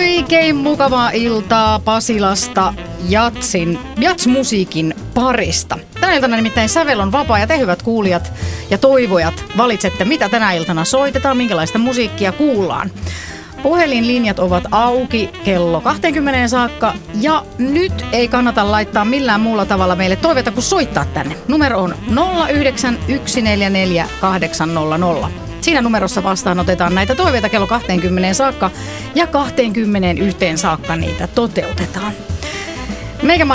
Oikein mukavaa iltaa Pasilasta jatsmusiikin parista. Tänä iltana nimittäin sävel on vapaa ja te hyvät kuulijat ja toivojat valitsette, mitä tänä iltana soitetaan, minkälaista musiikkia kuullaan. Puhelinlinjat ovat auki kello 20 saakka ja nyt ei kannata laittaa millään muulla tavalla meille toiveita kuin soittaa tänne. Numero on 09144 Siinä numerossa vastaanotetaan näitä toiveita kello 20 saakka ja 21 saakka niitä toteutetaan. Meikä